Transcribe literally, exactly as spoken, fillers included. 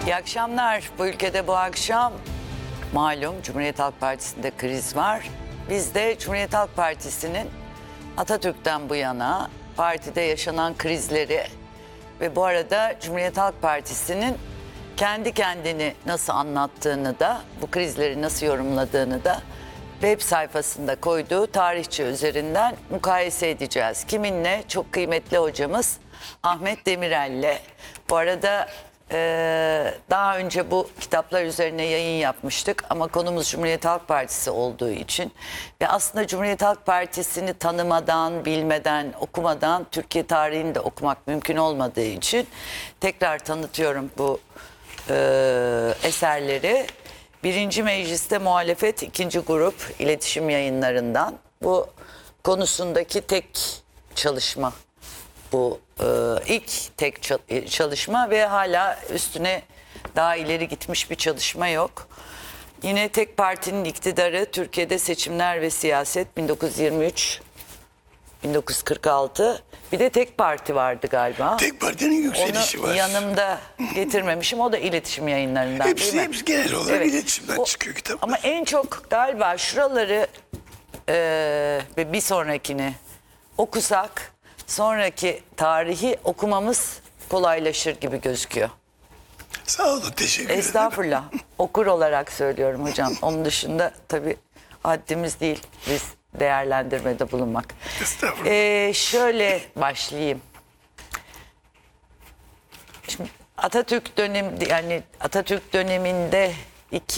İyi akşamlar. Bu ülkede bu akşam malum Cumhuriyet Halk Partisi'nde kriz var. Biz de Cumhuriyet Halk Partisi'nin Atatürk'ten bu yana partide yaşanan krizleri ve bu arada Cumhuriyet Halk Partisi'nin kendi kendini nasıl anlattığını da, bu krizleri nasıl yorumladığını da web sayfasında koyduğu tarihçi üzerinden mukayese edeceğiz. Kiminle? Çok kıymetli hocamız Ahmet Demirel'le. Bu arada e, daha önce bu kitaplar üzerine yayın yapmıştık ama konumuz Cumhuriyet Halk Partisi olduğu için ve aslında Cumhuriyet Halk Partisi'ni tanımadan, bilmeden, okumadan Türkiye tarihini de okumak mümkün olmadığı için tekrar tanıtıyorum bu e, eserleri. Birinci Mecliste Muhalefet ikinci Grup iletişim yayınlarından bu konusundaki tek çalışma. Bu e, ilk tek çalışma ve hala üstüne daha ileri gitmiş bir çalışma yok. Yine tek partinin iktidarı Türkiye'de seçimler ve siyaset bin dokuz yüz yirmi üç bin dokuz yüz kırk altı. Bir de tek parti vardı galiba. Tek partinin yükselişi Onu var. yanımda getirmemişim. O da iletişim yayınlarından Hepsi, değil mi? hepsi genel olarak Evet. iletişimden O, çıkıyor kitaplar. ama en çok galiba şuraları e, ve bir sonrakini okusak sonraki tarihi okumamız kolaylaşır gibi gözüküyor. Sağ olun, teşekkür ederim. Estağfurullah. Okur olarak söylüyorum hocam. Onun dışında tabii haddimiz değil biz değerlendirmede bulunmak. Estağfurullah. Ee, şöyle başlayayım. Şimdi Atatürk dönemi, yani Atatürk döneminde